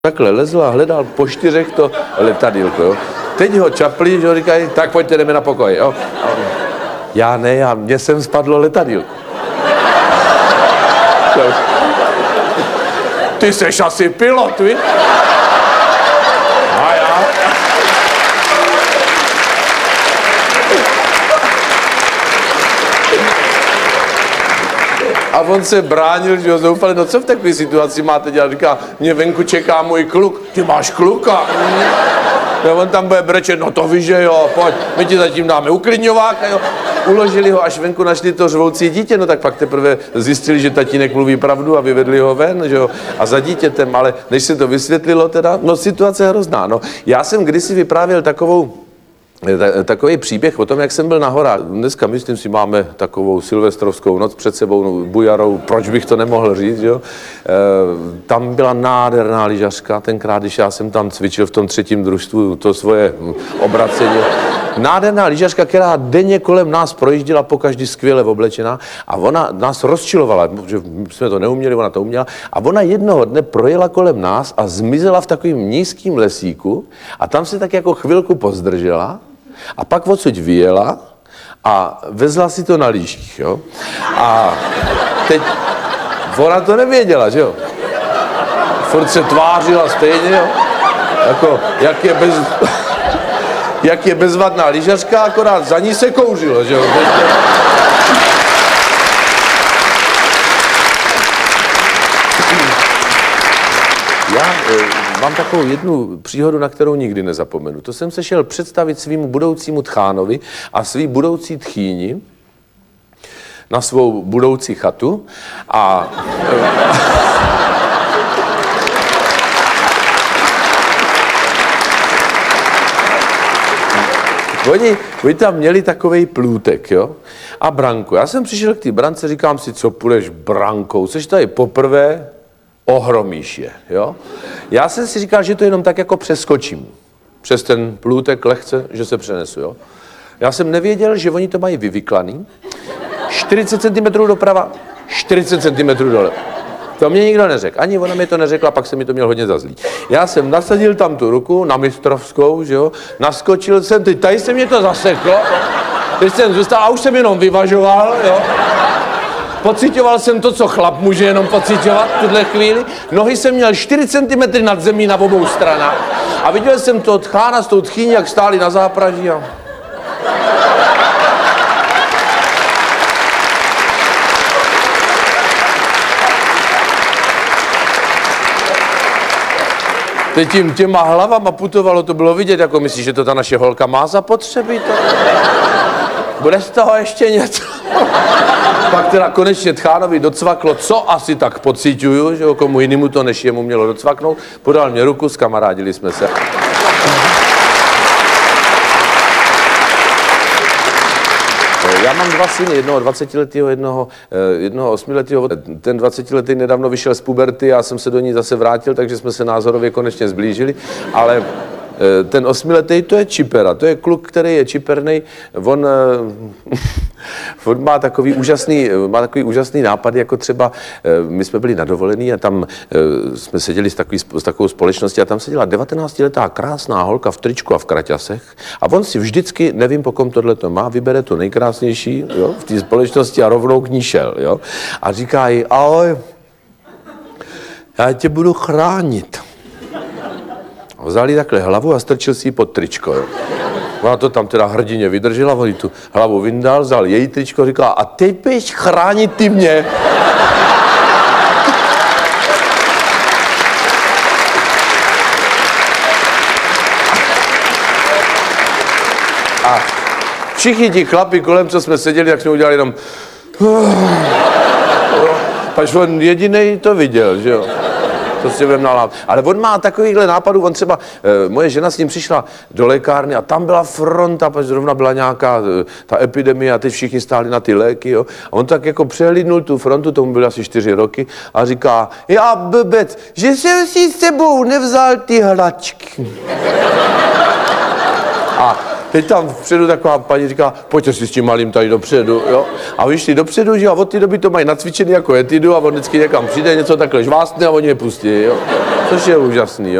Takhle lezl a hledal po 4 to letadýlko, jo. Teď ho čapli, že ho říkají, tak pojďte, jdeme na pokoj, jo. Já ne, mně sem spadlo letadýlko. Ty seš asi pilot, víš? A já? A on se bránil, že ho zoufali, no co v takové situaci máte dělat? Říká, mě venku čeká můj kluk. Ty máš kluka? No, on tam bude brečet, no to víš, že jo, pojď, my ti zatím dáme uklidňovák, jo. Uložili ho, až venku našli to řvoucí dítě, no tak pak teprve zjistili, že tatínek mluví pravdu a vyvedli ho ven, že jo, a za dítětem, ale než se to vysvětlilo teda, no situace je hrozná, no. Já jsem kdysi vyprávěl takový příběh o tom, jak jsem byl na horách. Dneska, myslím si, máme takovou silvestrovskou noc před sebou, no, bujarou, proč bych to nemohl říct, jo? Tam byla nádherná lyžařka, tenkrát, když já jsem tam cvičil v tom 3. družstvu, to svoje obracení. Nádherná lyžařka, která denně kolem nás projížděla, pokaždý skvěle oblečená, a ona nás rozčilovala, protože jsme to neuměli, ona to uměla, a ona jednoho dne projela kolem nás a zmizela v takovém nízkém lesíku a tam se tak jako chvilku pozdržela a pak odsud vyjela a vezla si to na lyžích, jo. A teď ona to nevěděla, že jo. Furt se tvářila stejně, jo. Jako, jak je bezvadná lyžařka, akorát za ní se kouřilo, že jo. Já mám takovou jednu příhodu, na kterou nikdy nezapomenu. To jsem se šel představit svýmu budoucímu tchánovi a svý budoucí tchýni na svou budoucí chatu a... Oni tam měli takovej plůtek, jo, a branku. Já jsem přišel k té brance, říkám si, co půjdeš brankou, což tady poprvé ohromíš je, jo. Já jsem si říkal, že to jenom tak jako přeskočím přes ten plůtek lehce, že se přenesu, jo. Já jsem nevěděl, že oni to mají vyvyklaný, 40 cm doprava, 40 cm dole. To mě nikdo neřekl, ani ona mi to neřekla, pak jsem mi to měl hodně za zlý. Já jsem nasadil tam tu ruku na mistrovskou, že jo, naskočil jsem, teď tady se mě to zaseklo, teď jsem zůstal a už jsem jenom vyvažoval, jo. Pocitoval jsem to, co chlap může jenom pocitovat v tuhle chvíli. Nohy jsem měl 4 cm nad zemí na obou stranách a viděl jsem toho tchána s tou tchýní, jak stáli na zápraží a... Teď jim těma hlavama putovalo, to bylo vidět, jako myslíš, že to ta naše holka má zapotřebí, to... Bude z toho ještě něco? Pak teda konečně tchánovi docvaklo, co asi tak pociťuju, že komu jinému to než jemu mělo docvaknout, podal mě ruku, skamarádili jsme se. Já mám 2 syny, jednoho 20letého, jednoho 8letého. Ten 20letý nedávno vyšel z puberty, já jsem se do ní zase vrátil, takže jsme se názorově konečně zblížili, ale ten 8letý to je čipera, to je kluk, který je čipernej, on má takový úžasný nápad, jako třeba my jsme byli na dovolený a tam jsme seděli s takovou společností a tam seděla 19letá krásná holka v tričku a v kraťasech a on si vždycky, nevím, po kom tohle to má, vybere to nejkrásnější, jo, v té společnosti a rovnou k ní šel, jo, a říká jí, ahoj, já tě budu chránit. Vzal jí takhle hlavu a strčil si ji pod tričko, jo. Ona to tam teda hrdině vydržela, on jí tu hlavu vyndal, vzal její tričko, říkala, a teď běž chránit ty mě. A všichni ti chlapi kolem, co jsme seděli, tak jsme udělali jenom... Pač on jedinej to viděl, že jo. To si budeme nalávat. Ale on má takovýchhle nápadů, on třeba, moje žena s ním přišla do lékárny a tam byla fronta, protože zrovna byla nějaká ta epidemie a teď všichni stáli na ty léky, jo. A on tak jako přehlídnul tu frontu, tomu byly asi 4 roky a říká, já blbec, že jsem si s sebou nevzal ty hračky. A teď tam vpředu taková paní říká, pojďte si s tím malým tady dopředu, jo. A vyšli dopředu, že a od té doby to mají nacvičený jako etidu a on vždycky někam přijde, něco takhle žvástne a oni je pustí, jo. Což je úžasný, jo.